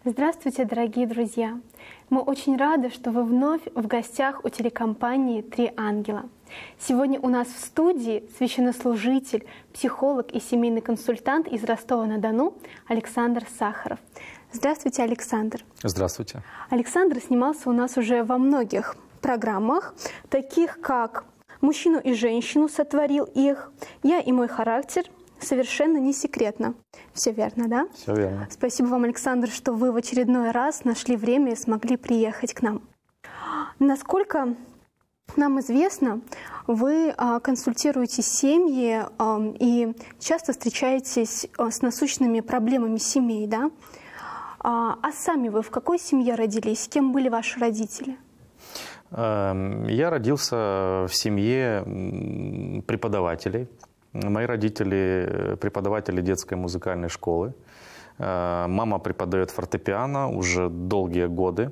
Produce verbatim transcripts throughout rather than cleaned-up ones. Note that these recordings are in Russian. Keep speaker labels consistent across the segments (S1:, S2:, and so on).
S1: Здравствуйте, дорогие друзья! Мы очень рады, что вы вновь в гостях у телекомпании «Три ангела». Сегодня у нас в студии священнослужитель, психолог и семейный консультант из Ростова-на-Дону Александр Сахаров. Здравствуйте, Александр!
S2: Здравствуйте!
S1: Александр снимался у нас уже во многих программах, таких как «Мужчину и женщину сотворил их», «Я и мой характер», «Совершенно не секретно». Все верно, да?
S2: Все верно.
S1: Спасибо вам, Александр, что вы в очередной раз нашли время и смогли приехать к нам. Насколько нам известно, вы а, консультируете семьи а, и часто встречаетесь а, с насущными проблемами семей, да? А, а сами вы в какой семье родились? Кем были ваши родители?
S2: Я родился в семье преподавателей. Мои родители преподаватели детской музыкальной школы. Мама преподает фортепиано уже долгие годы.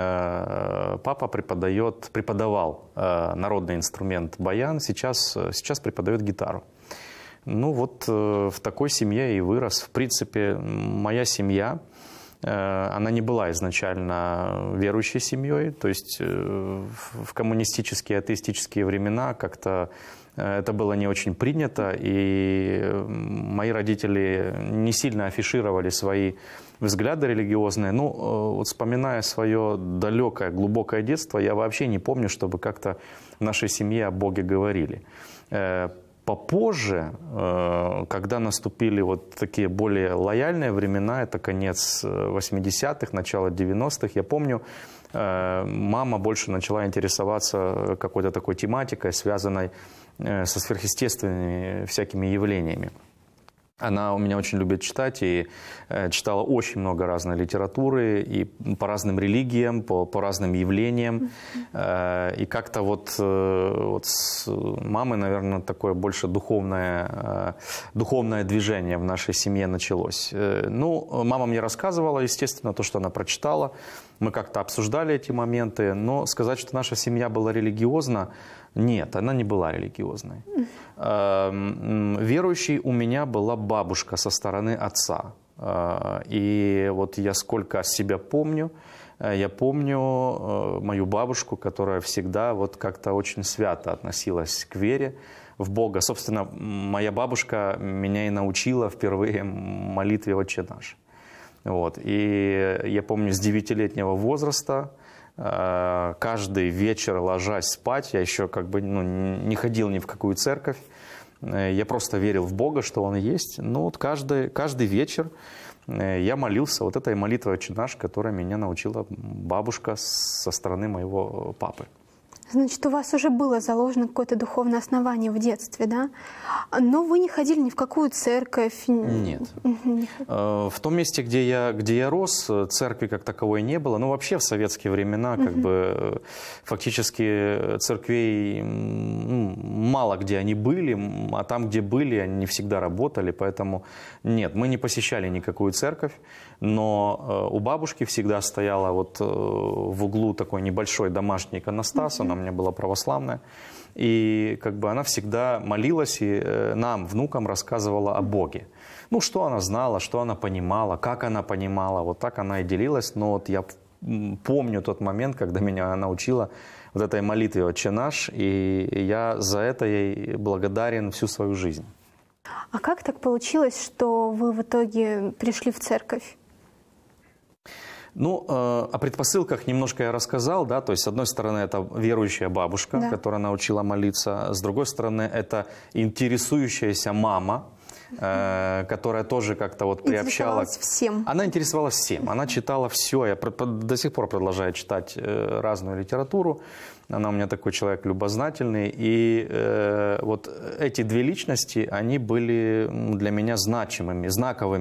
S2: Папа преподает, преподавал народный инструмент баян, сейчас, сейчас преподает гитару. Ну вот в такой семье и вырос. В принципе, моя семья, она не была изначально верующей семьей, то есть в коммунистические, атеистические времена как-то это было не очень принято, и мои родители не сильно афишировали свои взгляды религиозные. Ну, вот вспоминая свое далекое, глубокое детство, я вообще не помню, чтобы как-то в нашей семье о Боге говорили. Попозже, когда наступили вот такие более лояльные времена, это конец восьмидесятых, начало девяностых, я помню, мама больше начала интересоваться какой-то такой тематикой, связанной со сверхъестественными всякими явлениями. Она у меня очень любит читать и э, читала очень много разной литературы и по разным религиям, по, по разным явлениям. Э, и как-то вот, э, вот с мамой, наверное, такое больше духовное, э, духовное движение в нашей семье началось. Э, ну, мама мне рассказывала, естественно, то, что она прочитала. Мы как-то обсуждали эти моменты, но сказать, что наша семья была религиозна, нет, она не была религиозной. Верующей у меня была бабушка со стороны отца. И вот я сколько себя помню, я помню мою бабушку, которая всегда вот как-то очень свято относилась к вере в Бога. Собственно, моя бабушка меня и научила впервые молитве «Отче наш». Вот. И я помню, с девятилетнего возраста каждый вечер, ложась спать, я еще как бы ну, не ходил ни в какую церковь, я просто верил в Бога, что Он есть. Но вот каждый, каждый вечер я молился вот этой молитвой «Отче наш», которая меня научила бабушка со стороны моего папы.
S1: Значит, у вас уже было заложено какое-то духовное основание в детстве, да? Но вы не ходили ни в какую церковь?
S2: Нет. В том месте, где я, где я рос, церкви как таковой не было. Ну, вообще в советские времена как бы фактически церквей ну, мало где они были, а там, где были, они не всегда работали. Поэтому нет, мы не посещали никакую церковь. Но у бабушки всегда стояла вот в углу такой небольшой домашний иконостас, она у меня была православная. И как бы она всегда молилась и нам, внукам, рассказывала о Боге. Ну, что она знала, что она понимала, как она понимала, вот так она и делилась. Но вот я помню тот момент, когда меня научила вот этой молитве «Отче наш», и я за это ей благодарен всю свою жизнь.
S1: А как так получилось, что вы в итоге пришли в церковь?
S2: Ну, э, о предпосылках немножко я рассказал, да, то есть, с одной стороны, это верующая бабушка, да, которая научила молиться, с другой стороны, это интересующаяся мама, э, которая тоже как-то вот приобщала...
S1: Интересовалась всем.
S2: Она интересовалась всем, она читала все, я до сих пор продолжаю читать э, разную литературу, она у меня такой человек любознательный, и э, вот эти две личности, они были для меня значимыми, знаковыми.